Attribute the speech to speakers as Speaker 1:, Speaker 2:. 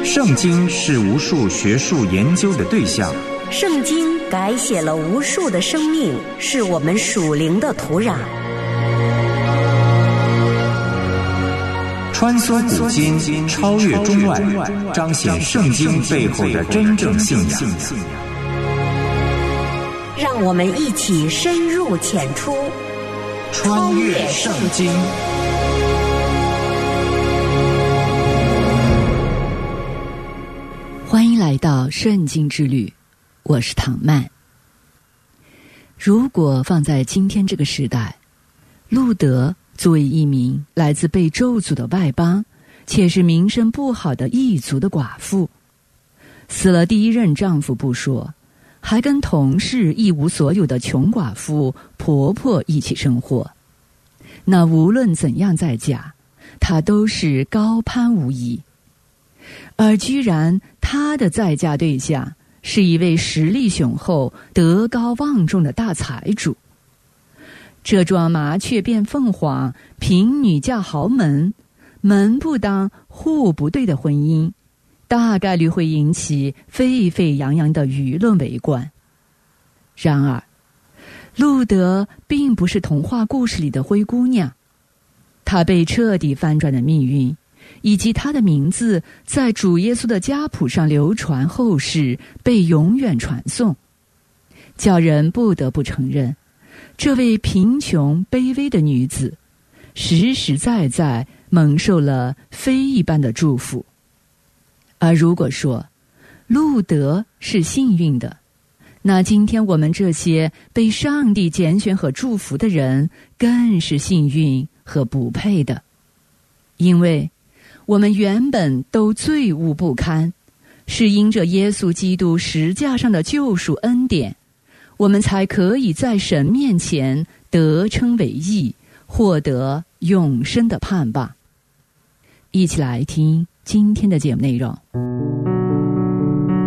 Speaker 1: 圣经是无数学术研究的对象，
Speaker 2: 圣经改写了无数的生命，是我们属灵的土壤。
Speaker 1: 穿梭古今，超越中外，彰显圣经背后的真正信仰。
Speaker 2: 让我们一起深入浅出，
Speaker 1: 穿越圣经。
Speaker 3: 欢迎来到圣经之旅，我是唐曼。如果放在今天这个时代，路德作为一名来自被咒诅的外邦，且是名声不好的异族的寡妇，死了第一任丈夫不说，还跟同是一无所有的穷寡妇婆婆一起生活，那无论怎样再嫁，她都是高攀无疑。而居然她的再嫁对象是一位实力雄厚、德高望重的大财主。这桩麻雀变凤凰、贫女嫁豪门、门不当户不对的婚姻，大概率会引起沸沸扬扬的舆论围观。然而，路德并不是童话故事里的灰姑娘，她被彻底翻转的命运，以及她的名字在主耶稣的家谱上流传后世，被永远传颂，叫人不得不承认，这位贫穷卑微的女子实实在在蒙受了非一般的祝福。而如果说路德是幸运的，那今天我们这些被上帝拣选和祝福的人更是幸运和不配的，因为我们原本都罪恶不堪，是因着耶稣基督十架上的救赎恩典，我们才可以在神面前得称为义，获得永生的盼望。一起来听今天的节目内容。